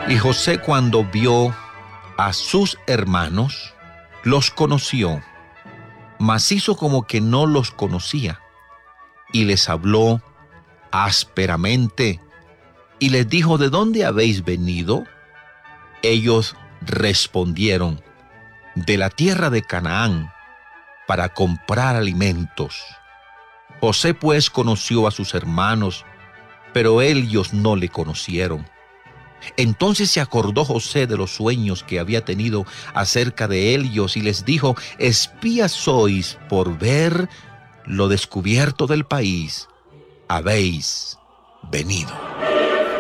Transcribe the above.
Y José, cuando vio a sus hermanos, los conoció, mas hizo como que no los conocía, y les habló ásperamente, y les dijo: ¿de dónde habéis venido? Ellos respondieron: de la tierra de Canaán, para comprar alimentos. José pues conoció a sus hermanos, pero ellos no le conocieron. Entonces se acordó José de los sueños que había tenido acerca de ellos, y les dijo: espías sois por ver lo descubierto del país, habéis venido.